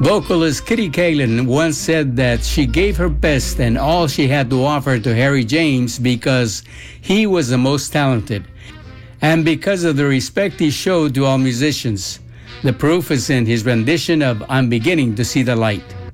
Vocalist Kitty Kalin once said that she gave her best and all she had to offer to Harry James because he was the most talented, and because of the respect he showed to all musicians. The proof is in his rendition of I'm Beginning to See the Light.